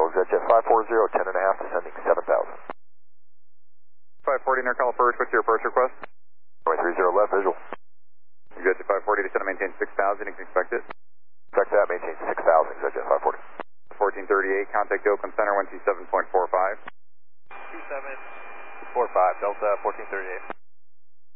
ZJet 540, 10 and a half, descending 7,000. 540 Intercall approach, what's your approach request? Runway 30 left, visual. ZJet 540, descend and maintain 6,000, you can expect it. Expect that, maintain 6,000, ZJet 540. 1438, contact Oakland Center 127.45. 27.45, Delta 1438.